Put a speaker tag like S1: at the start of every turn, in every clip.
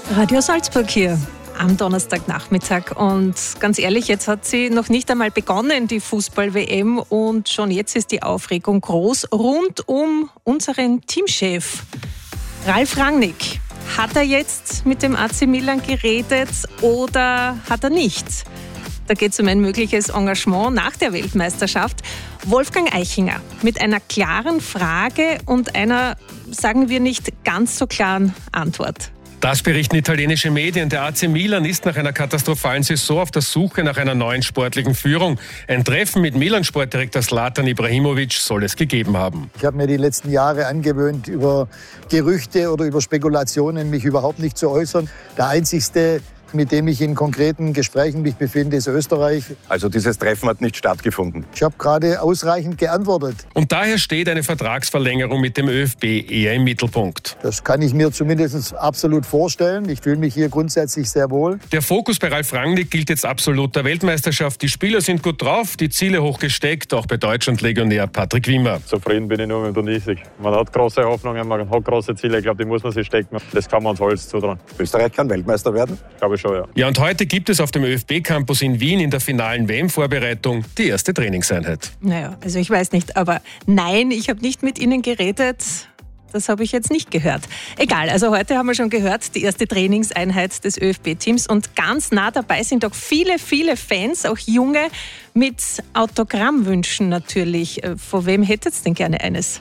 S1: Radio Salzburg hier am Donnerstagnachmittag. Und ganz ehrlich, jetzt hat sie noch nicht einmal begonnen, die Fußball-WM. Und schon jetzt ist die Aufregung groß rund um unseren Teamchef. Ralf Rangnick. Hat er jetzt mit dem AC Milan geredet oder hat er nicht? Da geht es um ein mögliches Engagement nach der Weltmeisterschaft. Wolfgang Eichinger mit einer klaren Frage und einer, sagen wir nicht ganz so klaren Antwort.
S2: Das berichten italienische Medien. Der AC Milan ist nach einer katastrophalen Saison auf der Suche nach einer neuen sportlichen Führung. Ein Treffen mit Milan-Sportdirektor Zlatan Ibrahimovic soll es gegeben haben.
S3: Ich habe mir die letzten Jahre angewöhnt, über Gerüchte oder über Spekulationen mich überhaupt nicht zu äußern. Der einzigste, mit dem ich in konkreten Gesprächen mich befinde, ist Österreich.
S4: Also dieses Treffen hat nicht stattgefunden.
S3: Ich habe gerade ausreichend geantwortet.
S2: Und daher steht eine Vertragsverlängerung mit dem ÖFB eher im Mittelpunkt.
S3: Das kann ich mir zumindest absolut vorstellen. Ich fühle mich hier grundsätzlich sehr wohl.
S2: Der Fokus bei Ralf Rangnick gilt jetzt absolut der Weltmeisterschaft. Die Spieler sind gut drauf, die Ziele hoch gesteckt, auch bei Deutschland-Legionär Patrick Wimmer.
S5: Zufrieden bin ich nur mit dem Turniersig. Man hat große Hoffnungen, man hat große Ziele. Ich glaube, die muss man sich stecken. Das kann man uns alles zutrauen.
S4: Österreich kann Weltmeister werden?
S5: Glaube ich schon, ja.
S2: Ja, und heute gibt es auf dem ÖFB-Campus in Wien in der finalen WM-Vorbereitung die erste Trainingseinheit.
S1: Naja, also ich weiß nicht, aber nein, ich habe nicht mit Ihnen geredet. Das habe ich jetzt nicht gehört. Egal, also heute haben wir schon gehört, die erste Trainingseinheit des ÖFB-Teams. Und ganz nah dabei sind auch viele, viele Fans, auch junge, mit Autogrammwünschen natürlich. Von wem hättet ihr denn gerne eines?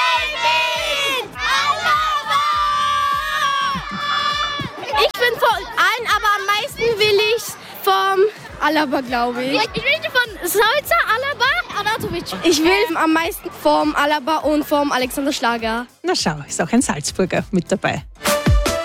S6: Ich bin von allen, aber am meisten will ich vom Alaba, glaube ich. Ich will von Salza, Alaba, Arnautovic. Ich will am meisten vom Alaba und vom Alexander Schlager.
S1: Na schau, ist auch ein Salzburger mit dabei.